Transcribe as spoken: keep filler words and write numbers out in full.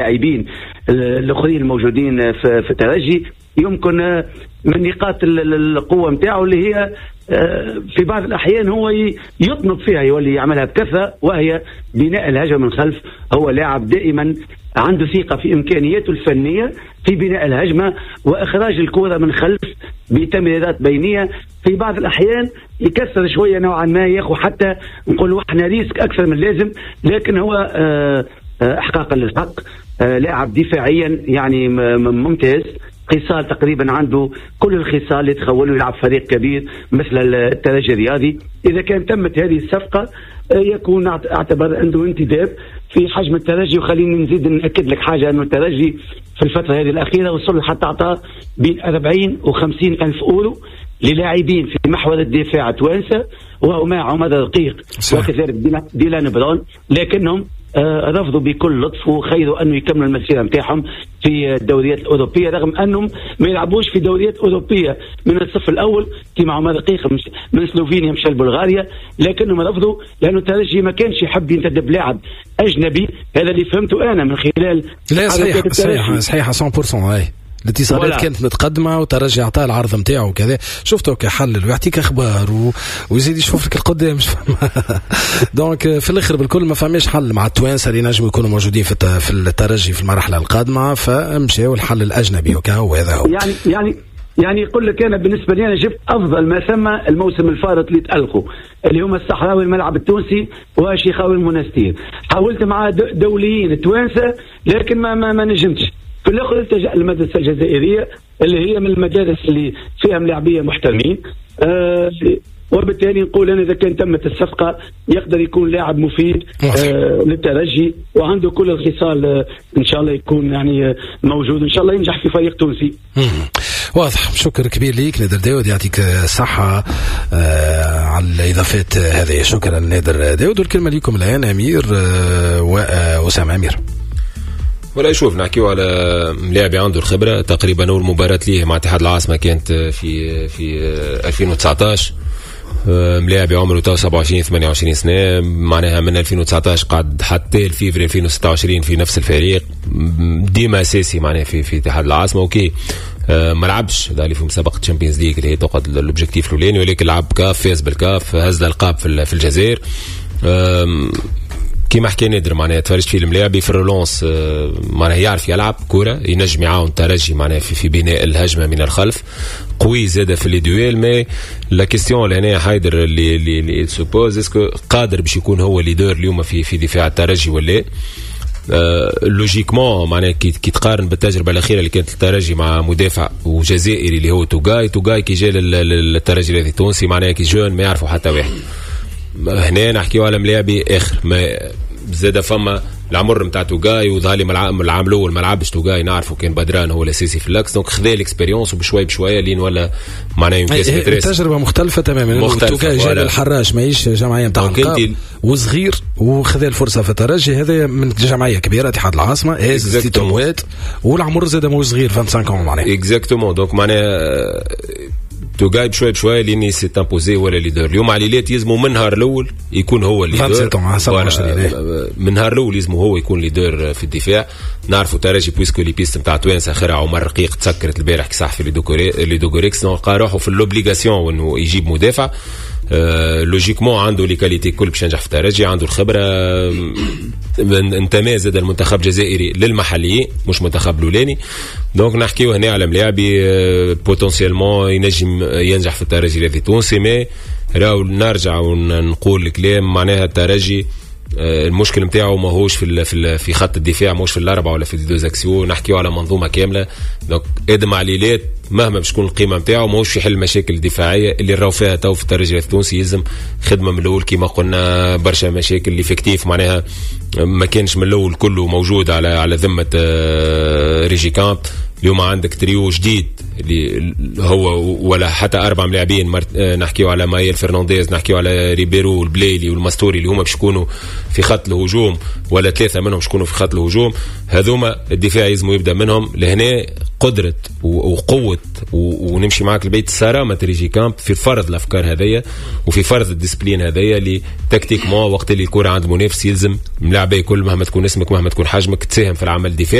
اللاعبين الاخرين الموجودين في الترجي يمكن من نقاط القوه نتاعو اللي هي في بعض الأحيان هو يطنب فيها يولي يعملها بكثرة، وهي بناء الهجمة من خلف. هو لاعب دائما عنده ثقة في إمكانياته الفنية في بناء الهجمة وإخراج الكرة من خلف بتمريرات بينية. في بعض الأحيان يكسر شوية نوعا ما، ياخو حتى نقول احنا ريسك أكثر من اللازم، لكن هو إحقاقا للحق لاعب دفاعيا يعني ممتاز. خصال تقريبا عنده كل الخصال اللي تخوله يلعب فريق كبير مثل الترجي الرياضي. إذا كان تمت هذه الصفقة يكون اعتبر عنده انتداب في حجم الترجي. وخليني نزيد نأكد لك حاجة، أنه الترجي في الفترة هذه الأخيرة وصل حتى أعطاه بين أربعين وخمسين ألف أورو للاعبين في محور الدفاع التوانسة، وهما عمر رقيق وكذلك ديلان براون، لكنهم آه رفضوا بكل لطف وخيروا أنه يكملوا المسيرة متاعهم في الدوريات الأوروبية، رغم أنهم ما يلعبوش في دوريات أوروبية من الصف الأول كما عمر رقيق من سلوفينيا مشى لبلغاريا، لكنهم رفضوا لأنه الترجي ما كانش يحب ينتدب لاعب أجنبي. هذا اللي فهمته أنا من خلال لا صحيح صحيح صحيح مية بالمية. هاي الاتصالات كانت متقدمة وترجع عطاه العرض نتاعو وكذا، شفته كحلل ويعطيك اخبار و... ويزيد يشوف لك القدام مش دونك في الاخر بالكل ما فهمش حل مع التوانسه اللي نجموا يكونوا موجودين في في الترجي في المرحله القادمه، فمشاو الحل الاجنبي وكهو هذا هو. يعني يعني يعني يقول لك انا بالنسبه لي انا جبت افضل ما ثم الموسم الفارط اللي تألقوا اللي هما الصحراوي الملعب التونسي وشيخاوي المنستير. حاولت مع دوليين التوانسه لكن ما ما, ما نجمتش. في الاخر التجأ للمدرسه الجزائريه اللي هي من المدارس اللي فيها ملاعبيه محترمين، آه وبالتالي نقول أنا إذا كان تمت الصفقة يقدر يكون لاعب مفيد آه للترجي وعنده كل الخصال، آه إن شاء الله يكون يعني آه موجود، إن شاء الله ينجح في فريق تونسي. واضح. شكر كبير ليك نادر داود، يعطيك الصحة آه على الإضافات هذه. شكرا نادر داود. والكلمة لكم الآن أمير آه وأسامة. أمير ولا يشوف نحكيو على ملاعب عنده الخبرة تقريبا. أول مباراة ليه مع اتحاد العاصمة كانت في في ألفين وتسعطاش، ملاعب عمره تو سبعة وعشرين ثمانية وعشرين سنة، معناها من ألفين وتسعطاش قعد حتى الفيفري ألفين وستة وعشرين في نفس الفريق، ديما أساسي معناها في في اتحاد العاصمة. أوكي ما لعبش اللي في مسابقة تشامبيونز ليج اللي هي تقعد الأوبجيكتيف الأولاني، ولكن لعب كاف، فاز بالكاف، هز الألقاب في الجزائر. كيما حكي نادر معناها تفرجت فيه الملاعبي في الرولونس، معناها يعرف يلعب كرة، ينجم يعاون الترجي معناها في, في بناء الهجمة من الخلف، قوي زاده في لي دويل. مي لا كيستيون لهنا حيدر اللي اللي, اللي سوبوز اسكو قادر باش يكون هو ليدر اليوم في في دفاع الترجي ولا أه لوجيكمون معناها كي, كي تقارن بالتجربة الأخيرة اللي كانت الترجي مع مدافع وجزائري اللي هو توغاي توغاي كي جا للترجي الذي تونسي معناها كي جون ما يعرفوا حتى واحد. هنا نحكيو على ملاعبي اخر ما زاد فما العمر نتاع توغاي وظهري العام العام الاول ما لعبش توغاي، نعرفوا كان بدران هو الاساسي في اللاكس، دونك خذا الاكسبيريونس وبشوي بشويه لين ولا معناها يمكن تجربه مختلفه تماما. توغاي جا للحراش ماهيش جمعيه نتاع القاب وصغير وخذا الفرصه في الترجي، هذا من جمعيه كبيره اتحاد العاصمه هاز ست سنوات والعمر زاد مو صغير خمسة وعشرين معناها اكزاكتومون. دونك معناها توغاي بشوي بشوي لين سي امبوزي ولا ليدر. اليوم عليلات يلزموا من نهار الاول يكون هو الليدر، من نهار الاول يلزموا هو يكون ليدر في الدفاع. نعرفوا ترجي بويسكو لي بيست نتاع توانسه اخرها عمر رقيق تسكرت البارح صح في لي دوغوريكس، نلقى روحه في لوبليغاسيون انه يجيب مدافع. أه لوجيكمون عنده لي كاليتي كل باش ينجح في الترجي، عنده الخبره. انتمى زاد المنتخب الجزائري للمحليين مش منتخب الاولاني، دونك نحكيو هنا على ملاعبي أه بوتنسيالمون ينجم ينجح في الترجي الذي تونسي. مي راهو نرجع ونقول الكلام معناها الترجي المشكل نتاعو ماهوش في في في خط الدفاع، ماهوش في الاربعه ولا في الدوزاكسيو، نحكيو على منظومه كامله. دونك ادم عليلات مهما باش تكون القيمه نتاعو ماهوش يحل المشاكل الدفاعيه اللي راهو فيها تو في الترجي التونسي. يلزم خدمه من الاول كما قلنا، برشا مشاكل اللي فيكتيف معناها ما كانش من الاول كله موجود على على ذمه ريجي كامب. اليوم عندك تريو جديد اللي هو ولا حتى اربع ملاعبين، نحكيو على مايل فرنانديز، نحكيو على ريبيرو والبليلي والماستوري اللي هما باش يكونوا في خط الهجوم، ولا ثلاثه منهم باش يكونوا في خط الهجوم. هذوما الدفاع لازم يبدا منهم لهنا قدره وقوه ونمشي معك البيت صرامه ريجي كامب في فرض الافكار هذيا وفي فرض الديسبلين هذيا اللي تكتيك ما وقت اللي الكره عند منافس يلزم ملاعبيه كل مهما تكون اسمك مهما تكون حجمك تساهم في العمل الدفاعي.